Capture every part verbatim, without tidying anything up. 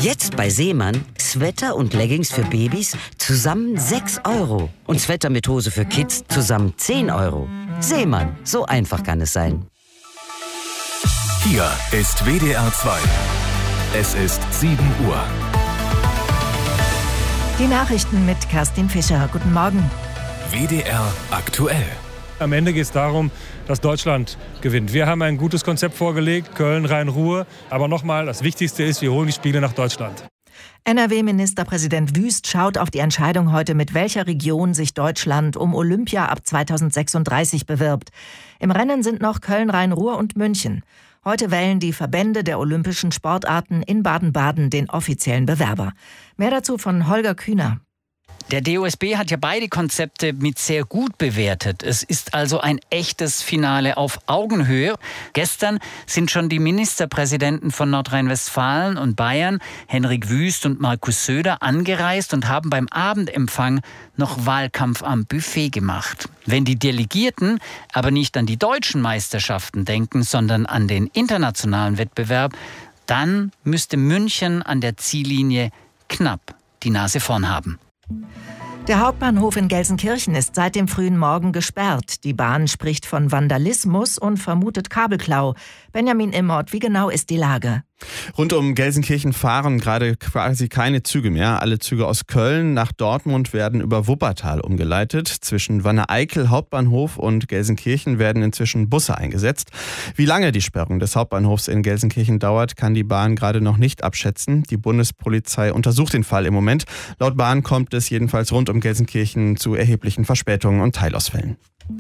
Jetzt bei Seemann Sweater und Leggings für Babys zusammen sechs Euro. Und Sweater mit Hose für Kids zusammen zehn Euro. Seemann, so einfach kann es sein. Hier ist W D R zwei. Es ist sieben Uhr. Die Nachrichten mit Kerstin Fischer. Guten Morgen. W D R aktuell. Am Ende geht es darum, dass Deutschland gewinnt. Wir haben ein gutes Konzept vorgelegt, Köln, Rhein-Ruhr. Aber nochmal, das Wichtigste ist, wir holen die Spiele nach Deutschland. N R W-Ministerpräsident Wüst schaut auf die Entscheidung heute, mit welcher Region sich Deutschland um Olympia ab zweitausendsechsunddreißig bewirbt. Im Rennen sind noch Köln, Rhein-Ruhr und München. Heute wählen die Verbände der olympischen Sportarten in Baden-Baden den offiziellen Bewerber. Mehr dazu von Holger Kühner. Der D O S B hat ja beide Konzepte mit sehr gut bewertet. Es ist also ein echtes Finale auf Augenhöhe. Gestern sind schon die Ministerpräsidenten von Nordrhein-Westfalen und Bayern, Henrik Wüst und Markus Söder, angereist und haben beim Abendempfang noch Wahlkampf am Buffet gemacht. Wenn die Delegierten aber nicht an die deutschen Meisterschaften denken, sondern an den internationalen Wettbewerb, dann müsste München an der Ziellinie knapp die Nase vorn haben. Der Hauptbahnhof in Gelsenkirchen ist seit dem frühen Morgen gesperrt. Die Bahn spricht von Vandalismus und vermutet Kabelklau. Benjamin Immort, wie genau ist die Lage? Rund um Gelsenkirchen fahren gerade quasi keine Züge mehr. Alle Züge aus Köln nach Dortmund werden über Wuppertal umgeleitet. Zwischen Wanne-Eickel Hauptbahnhof und Gelsenkirchen werden inzwischen Busse eingesetzt. Wie lange die Sperrung des Hauptbahnhofs in Gelsenkirchen dauert, kann die Bahn gerade noch nicht abschätzen. Die Bundespolizei untersucht den Fall im Moment. Laut Bahn kommt es jedenfalls rund um Gelsenkirchen zu erheblichen Verspätungen und Teilausfällen.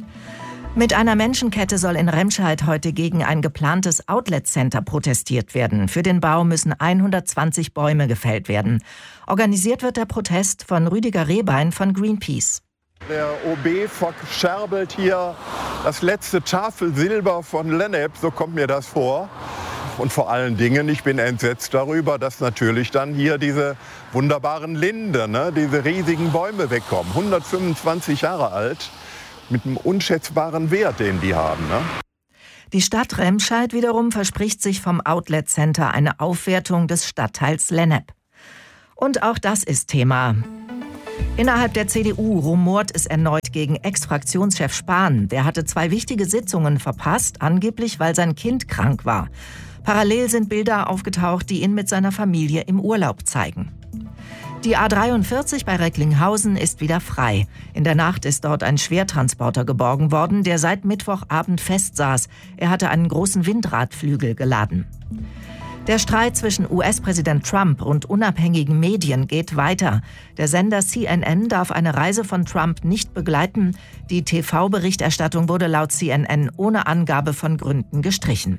Mit einer Menschenkette soll in Remscheid heute gegen ein geplantes Outlet-Center protestiert werden. Für den Bau müssen hundertzwanzig Bäume gefällt werden. Organisiert wird der Protest von Rüdiger Rehbein von Greenpeace. Der O B verscherbelt hier das letzte Tafelsilber von Lennep, so kommt mir das vor. Und vor allen Dingen, ich bin entsetzt darüber, dass natürlich dann hier diese wunderbaren Linde, ne, diese riesigen Bäume wegkommen. hundertfünfundzwanzig Jahre alt. Mit einem unschätzbaren Wert, den die haben. Ne? Die Stadt Remscheid wiederum verspricht sich vom Outlet Center eine Aufwertung des Stadtteils Lennep. Und auch das ist Thema. Innerhalb der C D U rumort es erneut gegen Ex-Fraktionschef Spahn. Der hatte zwei wichtige Sitzungen verpasst, angeblich weil sein Kind krank war. Parallel sind Bilder aufgetaucht, die ihn mit seiner Familie im Urlaub zeigen. Die A dreiundvierzig bei Recklinghausen ist wieder frei. In der Nacht ist dort ein Schwertransporter geborgen worden, der seit Mittwochabend festsaß. Er hatte einen großen Windradflügel geladen. Der Streit zwischen U S-Präsident Trump und unabhängigen Medien geht weiter. Der Sender C N N darf eine Reise von Trump nicht begleiten. Die T V-Berichterstattung wurde laut C N N ohne Angabe von Gründen gestrichen.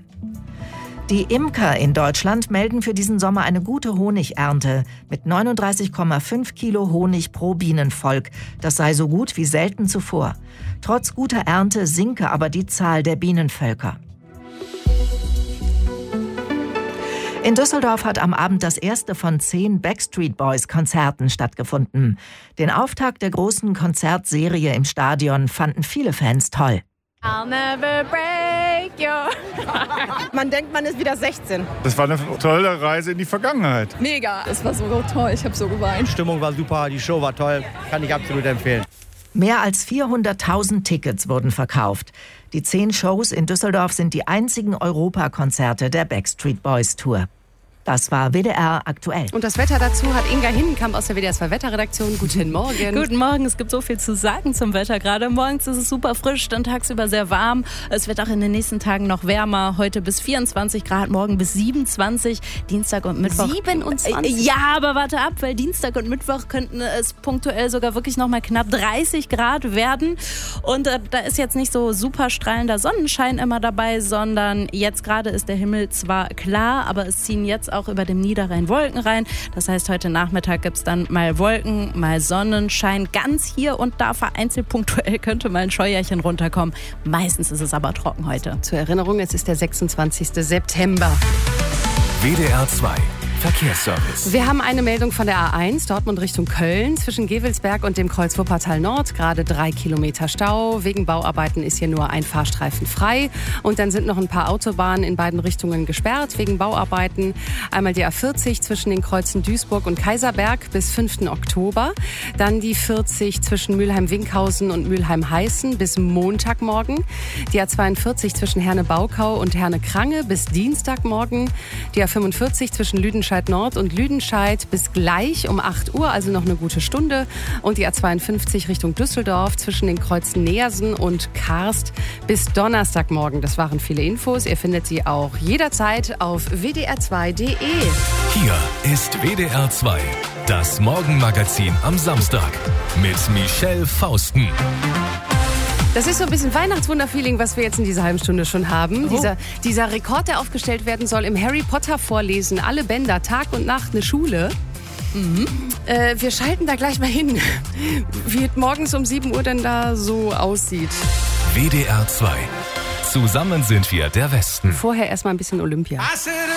Die Imker in Deutschland melden für diesen Sommer eine gute Honigernte mit neununddreißig Komma fünf Kilo Honig pro Bienenvolk. Das sei so gut wie selten zuvor. Trotz guter Ernte sinke aber die Zahl der Bienenvölker. In Düsseldorf hat am Abend das erste von zehn Backstreet Boys Konzerten stattgefunden. Den Auftakt der großen Konzertserie im Stadion fanden viele Fans toll. I'll never break your... Man denkt, man ist wieder sechzehn. Das war eine tolle Reise in die Vergangenheit. Mega. Es war so toll. Ich habe so geweint. Die Stimmung war super, die Show war toll. Kann ich absolut empfehlen. Mehr als vierhunderttausend Tickets wurden verkauft. Die zehn Shows in Düsseldorf sind die einzigen Europakonzerte der Backstreet Boys Tour. Das war W D R aktuell. Und das Wetter dazu hat Inga Hinnenkamp aus der W D R zwei Wetterredaktion. Guten Morgen. Guten Morgen. Es gibt so viel zu sagen zum Wetter gerade. Morgens ist es super frisch, dann tagsüber sehr warm. Es wird auch in den nächsten Tagen noch wärmer. Heute bis vierundzwanzig Grad, morgen bis siebenundzwanzig. Dienstag und Mittwoch. siebenundzwanzig? Ja, aber warte ab, weil Dienstag und Mittwoch könnten es punktuell sogar wirklich noch mal knapp dreißig Grad werden. Und äh, da ist jetzt nicht so super strahlender Sonnenschein immer dabei, sondern jetzt gerade ist der Himmel zwar klar, aber es ziehen jetzt auch über dem Niederrhein Wolken rein. Das heißt, heute Nachmittag gibt es dann mal Wolken, mal Sonnenschein. Ganz hier und da vereinzelt punktuell könnte mal ein Scheuerchen runterkommen. Meistens ist es aber trocken heute. Zur Erinnerung, es ist der sechsundzwanzigster September. W D R zwei Verkehrsservice. Wir haben eine Meldung von der A eins, Dortmund Richtung Köln, zwischen Gewelsberg und dem Kreuz Wuppertal Nord. Gerade drei Kilometer Stau. Wegen Bauarbeiten ist hier nur ein Fahrstreifen frei. Und dann sind noch ein paar Autobahnen in beiden Richtungen gesperrt wegen Bauarbeiten. Einmal die A vierzig zwischen den Kreuzen Duisburg und Kaiserberg bis fünften Oktober. Dann die vierzig zwischen Mülheim-Winkhausen und Mülheim-Heißen bis Montagmorgen. Die A zweiundvierzig zwischen Herne-Baukau und Herne-Krange bis Dienstagmorgen. Die A fünfundvierzig zwischen Lüdenscheid Nord und Lüdenscheid bis gleich um acht Uhr, also noch eine gute Stunde. Und die A zweiundfünfzig Richtung Düsseldorf zwischen den Kreuzen Neersen und Karst bis Donnerstagmorgen. Das waren viele Infos. Ihr findet sie auch jederzeit auf w d r zwei punkt d e. Hier ist W D R zwei, das Morgenmagazin am Samstag mit Michelle Fausten. Das ist so ein bisschen Weihnachtswunder-Feeling, was wir jetzt in dieser halben Stunde schon haben. Oh. Dieser, dieser Rekord, der aufgestellt werden soll im Harry Potter Vorlesen, alle Bänder, Tag und Nacht, eine Schule. Mhm. Äh, wir schalten da gleich mal hin, wie es morgens um sieben Uhr denn da so aussieht. W D R zwei. Zusammen sind wir der Westen. Vorher erstmal ein bisschen Olympia.